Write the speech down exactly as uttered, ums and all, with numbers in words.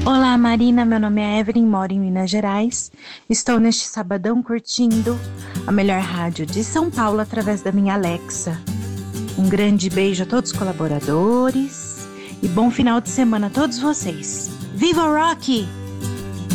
Olá, Marina. Meu nome é Evelyn, moro em Minas Gerais. Estou neste sabadão curtindo a melhor rádio de São Paulo através da minha Alexa. Um grande beijo a todos os colaboradores e bom final de semana a todos vocês. Viva o Rock!